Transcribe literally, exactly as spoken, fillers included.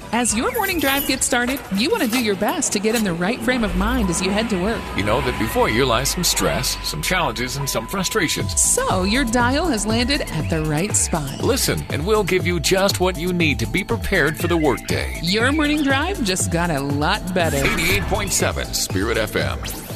As your morning drive gets started, you want to do your best to get in the right frame of mind as you head to work. You know that before you lies some stress, some challenges, and some frustrations. So your dial has landed at the right spot. Listen, and we'll give you just what you need to be prepared for the workday. Your morning drive just got a lot better. eighty-eight point seven Spirit F M.